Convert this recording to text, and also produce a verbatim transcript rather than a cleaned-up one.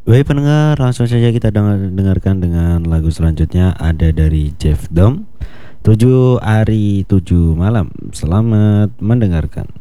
Baik pendengar, langsung saja kita dengar, dengarkan dengan lagu selanjutnya, ada dari Jeff Dom, tujuh hari tujuh malam. Selamat mendengarkan.